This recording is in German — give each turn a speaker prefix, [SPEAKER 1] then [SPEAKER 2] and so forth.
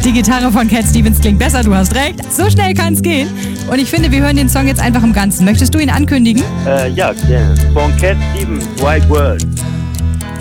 [SPEAKER 1] Die Gitarre von Cat Stevens klingt besser, du hast recht. So schnell kann's gehen. Und ich finde, wir hören den Song jetzt einfach im Ganzen. Möchtest du ihn ankündigen?
[SPEAKER 2] Ja, gerne. Von Cat Stevens, White World.